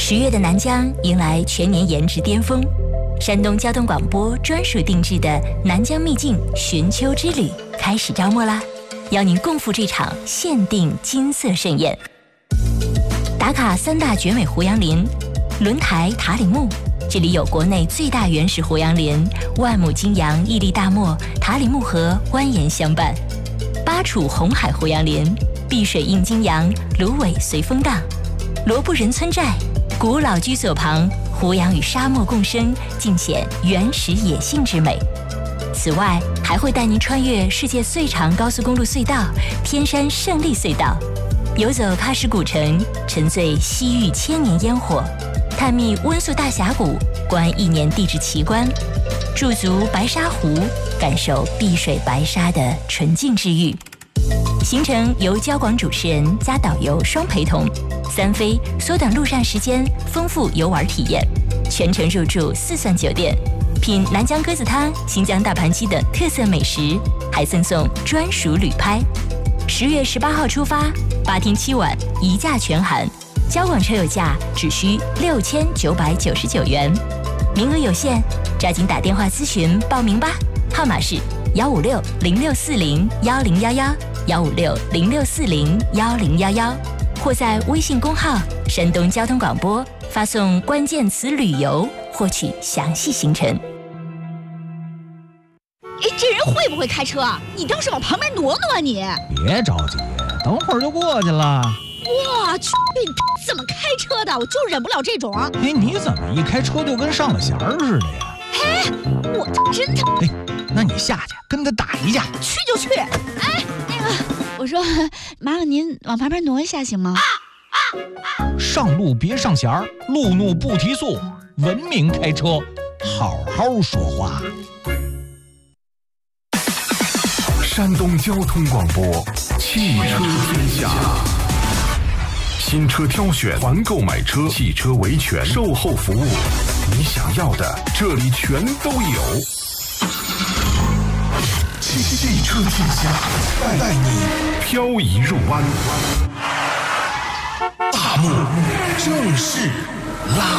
10月的南疆迎来全年颜值巅峰，山东交通广播专属定制的南疆秘境寻秋之旅开始招募啦！邀您共赴这场限定金色盛宴。打卡3大绝美胡杨林，轮台塔里木，这里有国内最大原始胡杨林，万亩金杨屹立大漠，塔里木河蜿蜒相伴。巴楚红海胡杨林，碧水映金杨，芦苇随风荡。罗布人村寨，古老居所旁，胡杨与沙漠共生，尽显原始野性之美。此外，还会带您穿越世界最长高速公路隧道——天山胜利隧道，游走喀什古城，沉醉西域千年烟火，探秘温宿大峡谷，观1年地质奇观，驻足白沙湖，感受碧水白沙的纯净治愈。行程由交广主持人加导游双陪同，3飞缩短路上时间，丰富游玩体验，全程入住4钻酒店，品南疆鸽子汤、新疆大盘鸡等特色美食，还赠送专属旅拍。10月18号出发，8天7晚，一价全含，交广车友价只需6999元，名额有限，抓紧打电话咨询报名吧，号码是15606401011，15606401011，或在微信公号山东交通广播发送关键词旅游获取详细行程。 哎，这人会不会开车？你倒是往旁边挪挪啊你！ 别着急，等会儿就过去了。 我去，怎么开车的？我就忍不了这种。 哎，你怎么一开车就跟上了弦儿似的呀？ 哎，我真的。 哎，那你下去跟他打一架。 去就去。哎，那个，我说，麻烦您往旁边挪一下行吗？ 上路别上弦儿，路怒不提速，文明开车，好好说话。 山东交通广播，汽车天下。新车挑选、团购买车、汽车维权、售后服务，你想要的这里全都有。汽车天下，带你漂移入弯。大幕正式拉